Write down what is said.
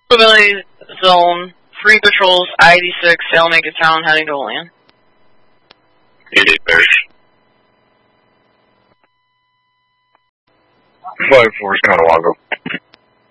Valley Zone, 3 patrols, I-86, Salamanca Town, heading to Olean. 88 Bears. 5-4 is Conewago.